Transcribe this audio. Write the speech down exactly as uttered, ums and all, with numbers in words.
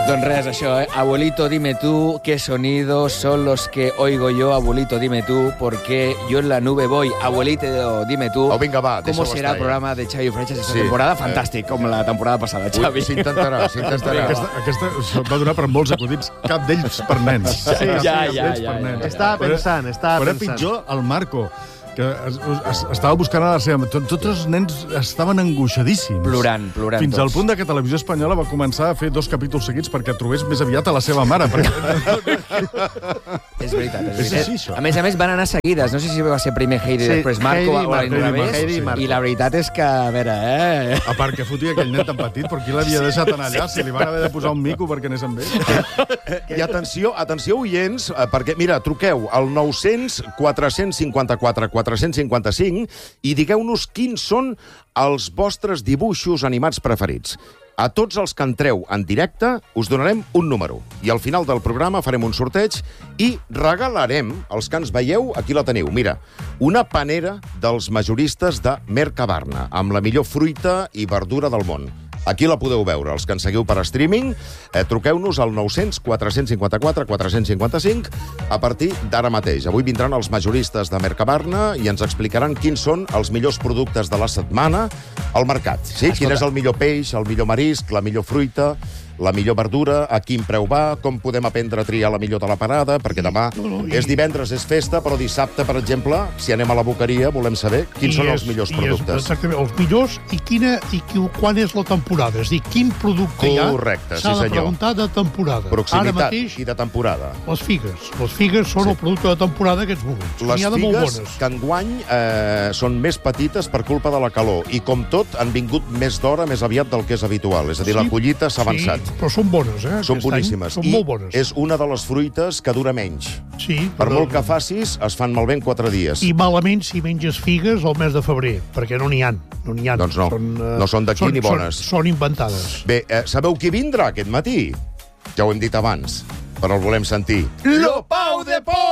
Don res, això, eh? Abuelito, dime tú qué sonidos son los que oigo yo, abuelito, dime tú, porque yo en la nube voy. Abuelito, dime tú, oh, vinga, va, ¿cómo será el programa de Xavi Freixas esta sí. temporada? Fantàstic, com la temporada passada, Xavi. S'intentarà, s'intentarà. Aquesta, aquesta va donar per molts acudits, cap d'ells per nens. Sí, cap ja, d'ells ja, per ja, nens. ja. Estava pensant, estava Però era pensant. pitjor el Marco, que es, es, estava buscant a la seva... Tot, tots els nens estaven angoixadíssims. Plorant, plorant Fins tots. al punt de que Televisió Espanyola va començar a fer dos capítols seguits perquè trobés més aviat a la seva mare. Perquè... És veritat, és És veritat. així, això. A més a més, van anar seguides. No sé si va ser primer Heidi i Sí, després Marco Heidi i o a Marco, l'inrevés. Heidi i Marco. I la veritat és que, a veure, eh... A part que fotia aquell nen tan petit, però qui l'havia deixat anar allà? Si li van haver de posar un mico perquè anés amb ell. I atenció, atenció, oients, eh, perquè, mira, truqueu al nou cents quatre cinquanta-quatre quatre cinquanta-cinc i digueu-nos quins són els vostres dibuixos animats preferits. A tots els que entreu en directe us donarem un número. I al final del programa farem un sorteig i regalarem, els que ens veieu, aquí la teniu, mira, una panera dels majoristes de Mercabarna, amb la millor fruita i verdura del món. Aquí la podeu veure. Els que ens seguiu per streaming, eh, truqueu-nos al nou cents quatre cinquanta-quatre quatre cinquanta-cinc a partir d'ara mateix. Avui vindran els majoristes de Mercabarna i ens explicaran quins són els millors productes de la setmana al mercat. Sí? Quin és el millor peix, el millor marisc, la millor fruita, la millor verdura, a quin preu va, com podem aprendre a triar la millor de la parada, perquè demà no, no, i- és divendres, és festa, però dissabte, per exemple, si anem a la boqueria, volem saber quins I són és- els millors i és productes. Exactament, els millors i, quina, i qui, quan és la temporada. És a dir, quin producte hi ha Correcte, s'ha sí, de senyor. preguntar de temporada. Ara Proximitat mateix, i de temporada. les figues. Les figues són Sí. el producte de temporada d'aquests moments. Les N'hi ha de molt figues bones. que enguany eh, són més petites per culpa de la calor i, com tot, han vingut més d'hora, més aviat del que és habitual. És a dir, la collita s'ha avançat. Sí, però són bones, eh? Són Aquest any boníssimes. Són I molt bones. és una de les fruites que dura menys. Sí, Per però- molt que facis, es fan malbé en quatre dies. I malament si menges figues al mes de febrer, perquè no n'hi ha. No n'hi ha. Doncs no. eh, No són d'aquí ni bones. Són, són inventades. Bé, eh, sabeu qui vindrà aquest matí? Ja ho hem dit abans, però el volem sentir. Lo Pau de Pol!